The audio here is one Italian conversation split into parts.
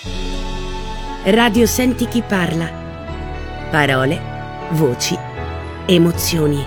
Radio Senti chi parla. Parole, voci, emozioni.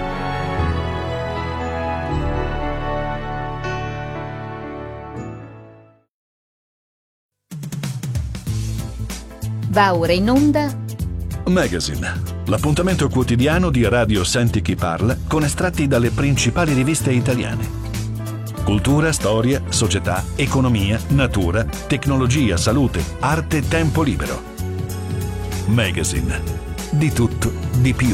Va ora in onda Magazine, l'appuntamento quotidiano di Radio Senti chi parla con estratti dalle principali riviste italiane. Cultura, storia, società, economia, natura, tecnologia, salute, arte, tempo libero. Magazine. Di tutto, di più.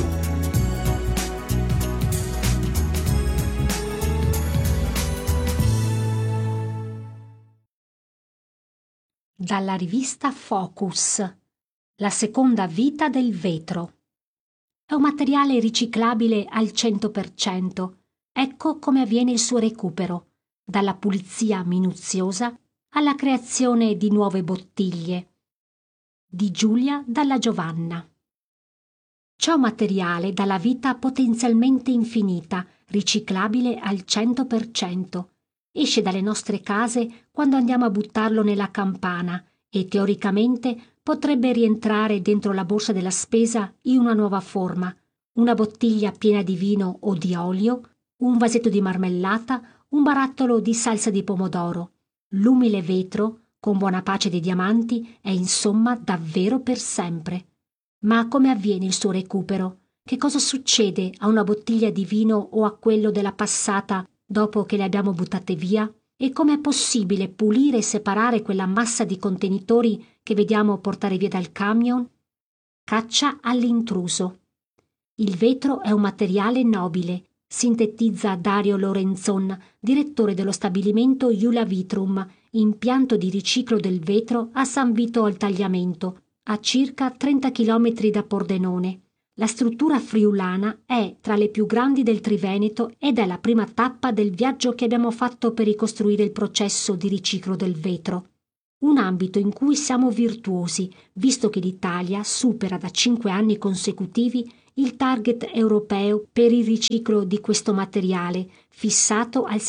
Dalla rivista Focus. La seconda vita del vetro. È un materiale riciclabile al 100%. Ecco come avviene il suo recupero. Dalla pulizia minuziosa alla creazione di nuove bottiglie. Di Giulia Dalla Giovanna. C'è un materiale dalla vita potenzialmente infinita, riciclabile al 100%. Esce dalle nostre case quando andiamo a buttarlo nella campana e teoricamente potrebbe rientrare dentro la borsa della spesa in una nuova forma. Una bottiglia piena di vino o di olio, un vasetto di marmellata, un barattolo di salsa di pomodoro. L'umile vetro, con buona pace dei diamanti, è insomma davvero per sempre. Ma come avviene il suo recupero? Che cosa succede a una bottiglia di vino o a quello della passata dopo che le abbiamo buttate via? E come è possibile pulire e separare quella massa di contenitori che vediamo portare via dal camion? Caccia all'intruso. Il vetro è un materiale nobile, sintetizza Dario Lorenzon, direttore dello stabilimento Iula Vitrum, impianto di riciclo del vetro a San Vito al Tagliamento, a circa 30 km da Pordenone. La struttura friulana è tra le più grandi del Triveneto ed è la prima tappa del viaggio che abbiamo fatto per ricostruire il processo di riciclo del vetro. Un ambito in cui siamo virtuosi, visto che l'Italia supera da 5 anni consecutivi il target europeo per il riciclo di questo materiale, fissato al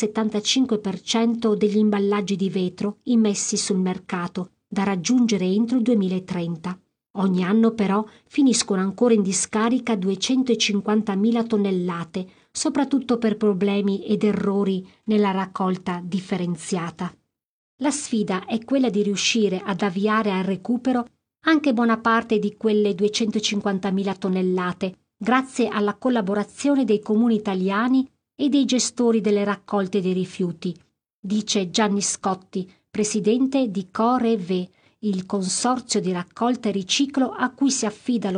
75% degli imballaggi di vetro immessi sul mercato, da raggiungere entro il 2030. Ogni anno però finiscono ancora in discarica 250.000 tonnellate, soprattutto per problemi ed errori nella raccolta differenziata. La sfida è quella di riuscire ad avviare al recupero anche buona parte di quelle 250.000 tonnellate, grazie alla collaborazione dei comuni italiani e dei gestori delle raccolte dei rifiuti, dice Gianni Scotti, presidente di COREV, il consorzio di raccolta e riciclo a cui si affida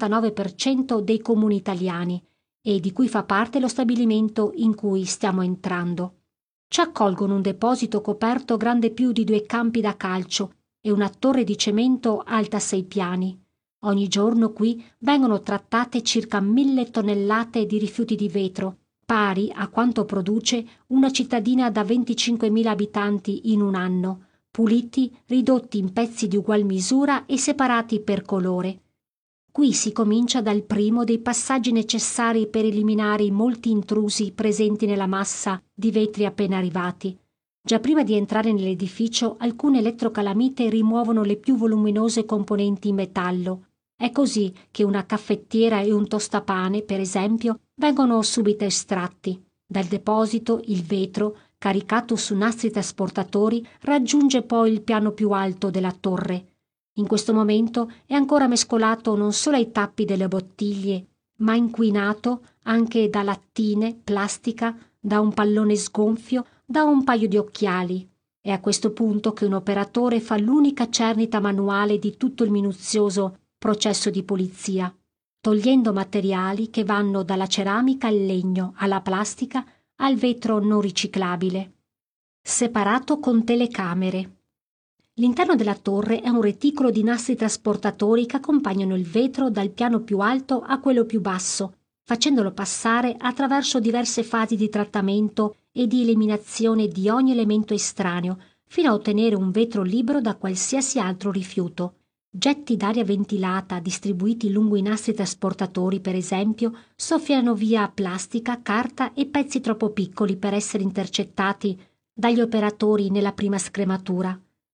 l'89% dei comuni italiani e di cui fa parte lo stabilimento in cui stiamo entrando. Ci accolgono un deposito coperto grande più di 2 campi da calcio e una torre di cemento alta 6 piani. Ogni giorno qui vengono trattate circa 1.000 tonnellate di rifiuti di vetro, pari a quanto produce una cittadina da 25.000 abitanti in un anno, puliti, ridotti in pezzi di ugual misura e separati per colore. Qui si comincia dal primo dei passaggi necessari per eliminare i molti intrusi presenti nella massa di vetri appena arrivati. Già prima di entrare nell'edificio, alcune elettrocalamite rimuovono le più voluminose componenti in metallo. È così che una caffettiera e un tostapane, per esempio, vengono subito estratti. Dal deposito il vetro, caricato su nastri trasportatori, raggiunge poi il piano più alto della torre. In questo momento è ancora mescolato non solo ai tappi delle bottiglie, ma inquinato anche da lattine, plastica, da un pallone sgonfio, da un paio di occhiali. È a questo punto che un operatore fa l'unica cernita manuale di tutto il minuzioso processo di pulizia, togliendo materiali che vanno dalla ceramica al legno, alla plastica, al vetro non riciclabile. Separato con telecamere. L'interno della torre è un reticolo di nastri trasportatori che accompagnano il vetro dal piano più alto a quello più basso, facendolo passare attraverso diverse fasi di trattamento e di eliminazione di ogni elemento estraneo, fino a ottenere un vetro libero da qualsiasi altro rifiuto. Getti d'aria ventilata distribuiti lungo i nastri trasportatori, per esempio, soffiano via plastica, carta e pezzi troppo piccoli per essere intercettati dagli operatori nella prima scrematura.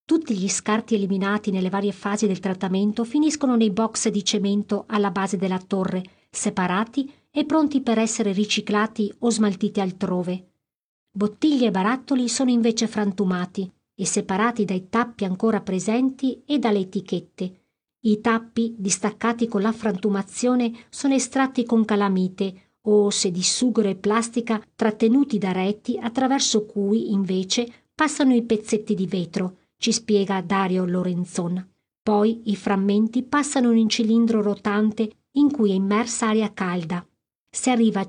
Tutti gli scarti eliminati nelle varie fasi del trattamento finiscono nei box di cemento alla base della torre, separati e pronti per essere riciclati o smaltiti altrove. Bottiglie e barattoli sono invece frantumati e separati dai tappi ancora presenti e dalle etichette. I tappi, distaccati con la frantumazione, sono estratti con calamite o, se di sughero e plastica, trattenuti da reti attraverso cui, invece, passano i pezzetti di vetro, ci spiega Dario Lorenzon. Poi i frammenti passano in un cilindro rotante in cui è immersa aria calda. Si arriva a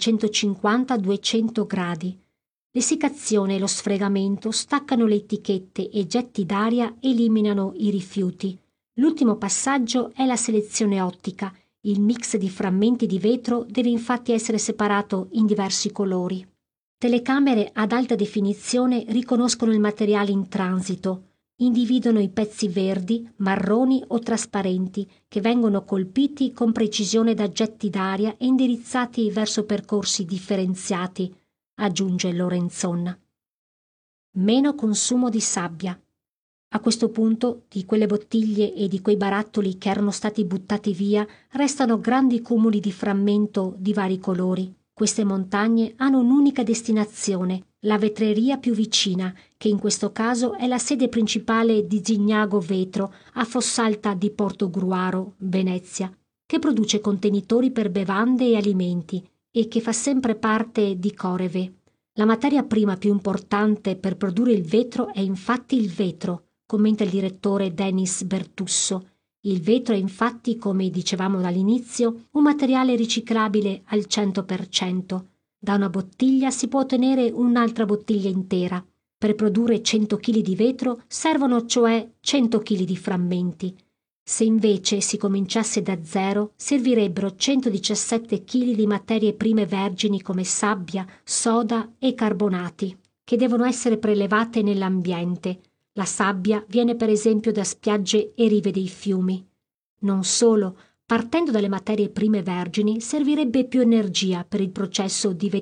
150-200 gradi. L'essiccazione e lo sfregamento staccano le etichette e getti d'aria eliminano i rifiuti. L'ultimo passaggio è la selezione ottica. Il mix di frammenti di vetro deve infatti essere separato in diversi colori. Telecamere ad alta definizione riconoscono il materiale in transito, individuano i pezzi verdi, marroni o trasparenti che vengono colpiti con precisione da getti d'aria e indirizzati verso percorsi differenziati, aggiunge Lorenzon. Meno consumo di sabbia. A questo punto, di quelle bottiglie e di quei barattoli che erano stati buttati via, restano grandi cumuli di frammento di vari colori. Queste montagne hanno un'unica destinazione, la vetreria più vicina, che in questo caso è la sede principale di Zignago Vetro, a Fossalta di Portogruaro, Venezia, che produce contenitori per bevande e alimenti e che fa sempre parte di Coreve. La materia prima più importante per produrre il vetro è infatti il vetro, commenta il direttore Denis Bertusso. Il vetro è infatti, come dicevamo dall'inizio, un materiale riciclabile al 100%. Da una bottiglia si può ottenere un'altra bottiglia intera. Per produrre 100 kg di vetro servono cioè 100 kg di frammenti. Se invece si cominciasse da zero, servirebbero 117 kg di materie prime vergini come sabbia, soda e carbonati, che devono essere prelevate nell'ambiente. La sabbia viene per esempio da spiagge e rive dei fiumi. Non solo, partendo dalle materie prime vergini servirebbe più energia per il processo di